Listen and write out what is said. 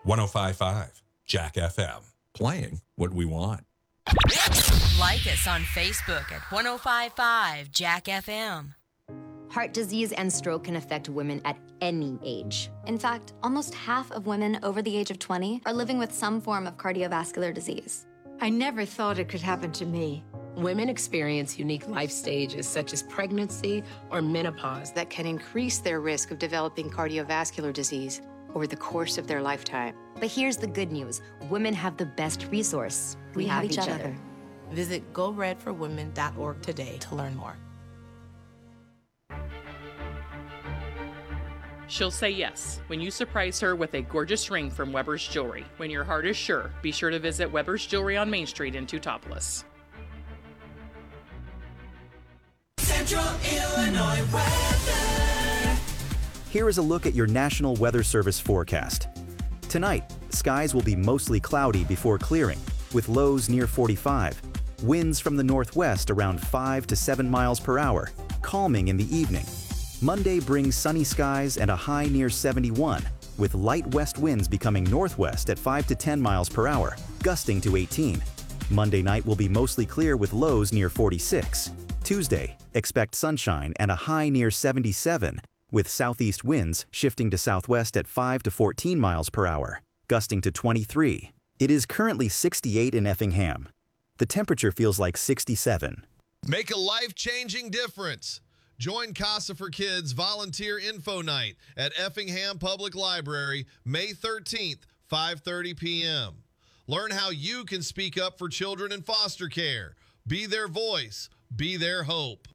105.5 Jack FM. Playing what we want. Like us on Facebook at 105.5 Jack FM. Heart disease and stroke can affect women at any age. In fact, almost half of women over the age of 20 are living with some form of cardiovascular disease. I never thought it could happen to me. Women experience unique life stages such as pregnancy or menopause that can increase their risk of developing cardiovascular disease over the course of their lifetime. But here's the good news. Women have the best resource. We have each other. Visit GoRedForWomen.org today to learn more. She'll say yes when you surprise her with a gorgeous ring from Weber's Jewelry. When your heart is sure, be sure to visit Weber's Jewelry on Main Street in Teutopolis. Central Illinois weather. Here is a look at your National Weather Service forecast. Tonight, skies will be mostly cloudy before clearing, with lows near 45. Winds from the northwest around 5 to 7 miles per hour, calming in the evening. Monday brings sunny skies and a high near 71, with light west winds becoming northwest at 5 to 10 miles per hour, gusting to 18. Monday night will be mostly clear with lows near 46. Tuesday, expect sunshine and a high near 77, with southeast winds shifting to southwest at 5 to 14 miles per hour, gusting to 23. It is currently 68 in Effingham. The temperature feels like 67. Make a life-changing difference. Join Casa for Kids Volunteer Info Night at Effingham Public Library, May 13th, 5:30 p.m. Learn how you can speak up for children in foster care. Be their voice. Be their hope.